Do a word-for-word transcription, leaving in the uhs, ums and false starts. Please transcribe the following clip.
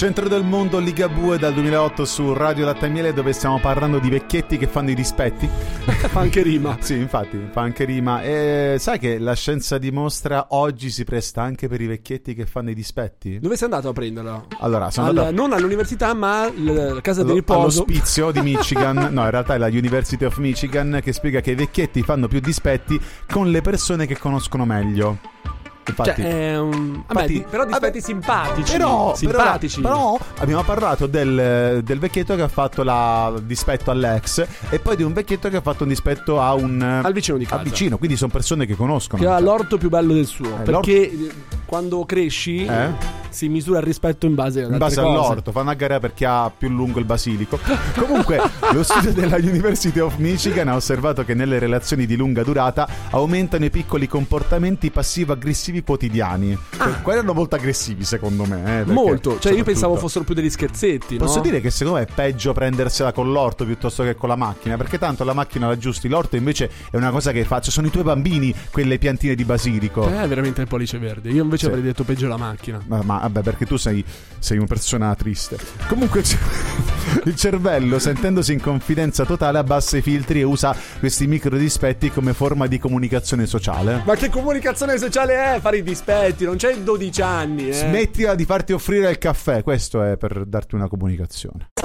Centro del mondo, Ligabue dal duemilaotto su Radio Latte e Miele, dove stiamo parlando di vecchietti che fanno i dispetti. Fa anche rima. Sì, infatti, fa anche rima. E sai che la scienza dimostra oggi si presta anche per i vecchietti che fanno i dispetti? Dove sei andato a prenderla? Allora, sono Al, andato... non all'università, ma alla casa di riposo. All'ospizio di Michigan. No, in realtà è la University of Michigan, che spiega che i vecchietti fanno più dispetti con le persone che conoscono meglio. Infatti, cioè, è un... vabbè, infatti, però dispetti vabbè, simpatici. Però, simpatici. Però, però abbiamo parlato del, del vecchietto che ha fatto la dispetto all'ex, e poi di un vecchietto che ha fatto un dispetto a un al vicino di casa. Al vicino, quindi sono persone che conoscono. Che ha cioè. l'orto più bello del suo. Eh, perché l'orto... quando cresci eh? si misura il rispetto in base, in base all'orto. Fanno a gara per chi ha più lungo il basilico. Comunque, lo studio della University of Michigan ha osservato che nelle relazioni di lunga durata aumentano i piccoli comportamenti passivo-aggressivi quotidiani. Ah. Quelli erano molto aggressivi, secondo me. Eh, molto. Cioè, io pensavo fossero più degli scherzetti. Posso no? dire che secondo me è peggio prendersela con l'orto piuttosto che con la macchina, perché tanto la macchina la aggiusti, l'orto invece è una cosa che faccio. Sono i tuoi bambini quelle piantine di basilico. Eh, è veramente il pollice verde. Io invece sì. avrei detto peggio la macchina. Ma, ma vabbè, perché tu sei, sei una persona triste. Comunque il cervello, sentendosi in confidenza totale, abbassa i filtri e usa questi micro dispetti come forma di comunicazione sociale. Ma che comunicazione sociale è fare i dispetti? Non c'hai dodici anni, eh. Smettila di farti offrire il caffè. Questo è per darti una comunicazione.